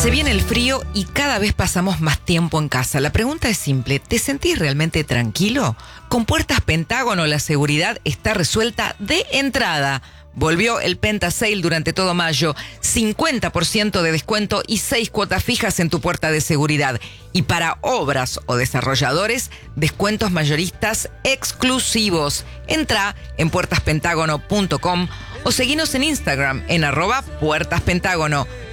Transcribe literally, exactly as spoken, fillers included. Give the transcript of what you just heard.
Se viene el frío y cada vez pasamos más tiempo en casa. La pregunta es simple, ¿te sentís realmente tranquilo? Con Puertas Pentágono la seguridad está resuelta de entrada. Volvió el Penta Sale durante todo mayo, cincuenta por ciento de descuento y seis cuotas fijas en tu puerta de seguridad. Y para obras o desarrolladores, descuentos mayoristas exclusivos. Entra en puertas pentágono punto com o seguinos en Instagram en arroba Puertas Pentágono.